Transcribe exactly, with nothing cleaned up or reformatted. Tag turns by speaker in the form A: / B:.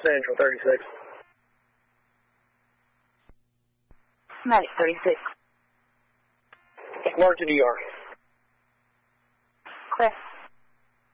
A: Central thirty-six.
B: Medic thirty-six.
A: Mark to D R.
B: Clear.